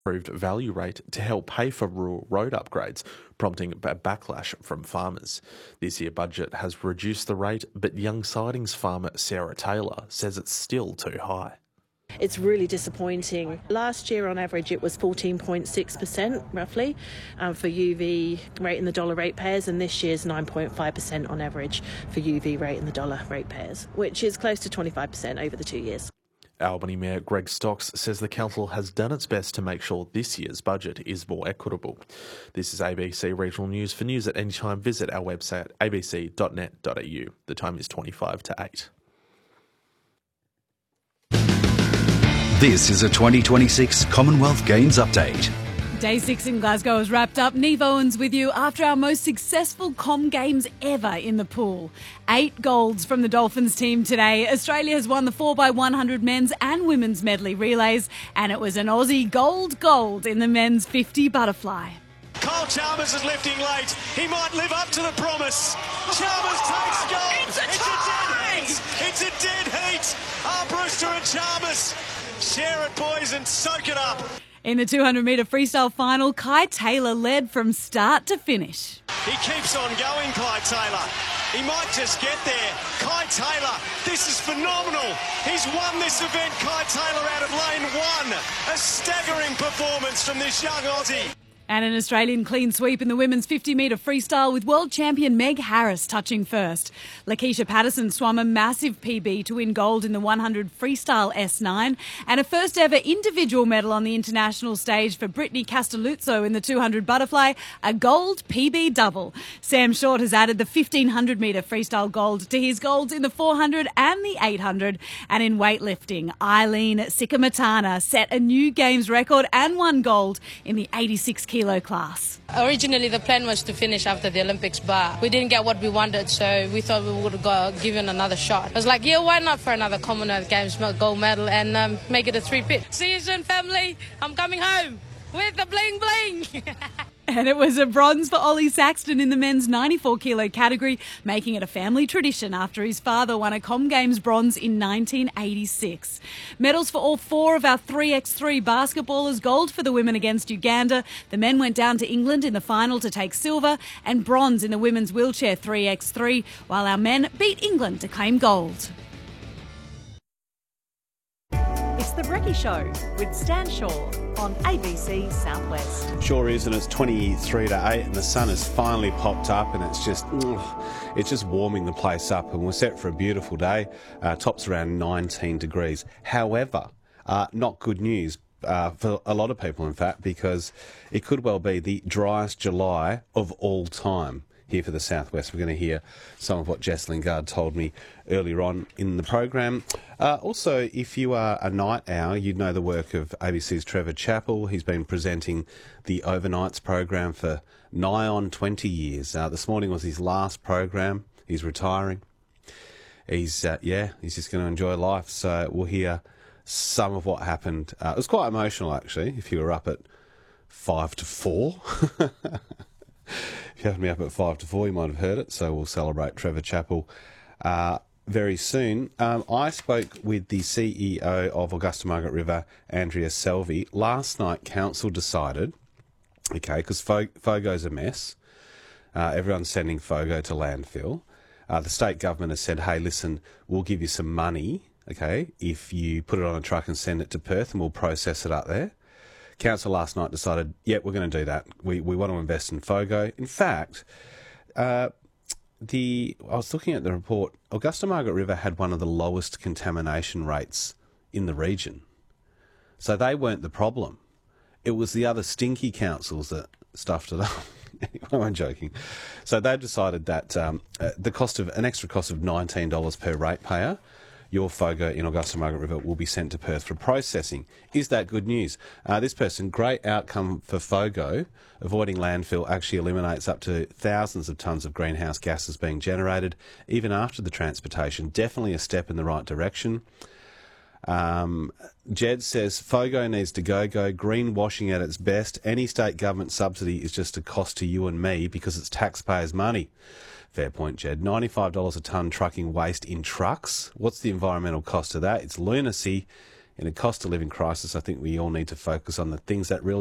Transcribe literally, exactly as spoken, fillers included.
improved value rate to help pay for rural road upgrades, prompting a backlash from farmers. This year's budget has reduced the rate, but Young Sidings farmer Sarah Taylor says it's still too high. It's really disappointing. Last year, on average, it was fourteen point six percent, roughly, um, for U V rate in the dollar ratepayers, and this year's nine point five percent on average for U V rate in the dollar ratepayers, which is close to twenty-five percent over the two years. Albany Mayor Greg Stocks says the council has done its best to make sure this year's budget is more equitable. This is A B C Regional News. For news at any time, visit our website a b c dot net dot a u. The time is twenty-five to eight. This is a twenty twenty-six Commonwealth Games update. Day six in Glasgow is wrapped up. Neve Owens with you after our most successful Com Games ever in the pool. Eight golds from the Dolphins team today. Australia has won the four by one hundred men's and women's medley relays, and it was an Aussie gold gold in the men's fifty butterfly. Kyle Chalmers is lifting late. He might live up to the promise. Chalmers takes gold. It's a it's tie! a dead heat. It's a dead heat. Ah, Brewster and Chalmers. Share it, boys, and soak it up. In the two hundred metre freestyle final, Kai Taylor led from start to finish. He keeps on going, Kai Taylor. He might just get there. Kai Taylor, this is phenomenal. He's won this event, Kai Taylor, out of lane one. A staggering performance from this young Aussie. And an Australian clean sweep in the women's fifty metre freestyle with world champion Meg Harris touching first. Lakeisha Patterson swam a massive P B to win gold in the one hundred freestyle S nine and a first ever individual medal on the international stage for Brittany Castelluzzo in the two hundred butterfly, a gold P B double. Sam Short has added the fifteen hundred metre freestyle gold to his golds in the four hundred and the eight hundred. And in weightlifting, Eileen Sikamatana set a new games record and won gold in the eighty-six kilo class. Originally the plan was to finish after the Olympics, but we didn't get what we wanted, so we thought we would go given another shot. I was like, yeah, why not for another Commonwealth Games gold medal and um, make it a three-pit. See you soon, family. I'm coming home with the bling bling. And it was a bronze for Ollie Saxton in the men's ninety-four kilo category, making it a family tradition after his father won a Com Games bronze in nineteen eighty-six. Medals for all four of our three by three basketballers, gold for the women against Uganda. The men went down to England in the final to take silver, and bronze in the women's wheelchair three by three, while our men beat England to claim gold. It's The Brekkie Show with Stan Shaw on A B C Southwest. Sure is, and it's twenty-three to eight, and the sun has finally popped up, and it's just, ugh, it's just warming the place up, and we're set for a beautiful day. Uh, tops around nineteen degrees. However, uh, not good news uh, for a lot of people, in fact, because it could well be the driest July of all time here for the Southwest. We're going to hear some of what Jess Lingard told me earlier on in the program. Uh, also, if you are a night owl, you'd know the work of A B C's Trevor Chappell. He's been presenting the Overnights program for nigh on twenty years. Uh, this morning was his last program. He's retiring. He's, uh, yeah, he's just going to enjoy life. So we'll hear some of what happened. Uh, it was quite emotional, actually, if you were up at five to four. If you happened to be up at five to four, you might have heard it. So we'll celebrate Trevor Chappell uh, very soon. Um, I spoke with the C E O of Augusta Margaret River, Andrea Selvey. Last night, council decided, okay, because Fogo's a mess. Uh, everyone's sending Fogo to landfill. Uh, the state government has said, hey, listen, we'll give you some money, okay, if you put it on a truck and send it to Perth, and we'll process it up there. Council last night decided, yeah, we're going to do that. We we want to invest in Fogo. In fact, uh, the I was looking at the report. Augusta Margaret River had one of the lowest contamination rates in the region. So they weren't the problem. It was the other stinky councils that stuffed it up. I'm joking. So they've decided that um, uh, the cost of an extra cost of nineteen dollars per ratepayer, your Fogo in Augusta Margaret River will be sent to Perth for processing. Is that good news? Uh, this person, great outcome for Fogo. Avoiding landfill actually eliminates up to thousands of tonnes of greenhouse gases being generated, even after the transportation. Definitely a step in the right direction. Um, Jed says, Fogo needs to go, go. Greenwashing at its best. Any state government subsidy is just a cost to you and me because it's taxpayers' money. Fair point, Jed. ninety-five dollars a tonne trucking waste in trucks. What's the environmental cost of that? It's lunacy. in a cost of living crisis, I think we all need to focus on the things that really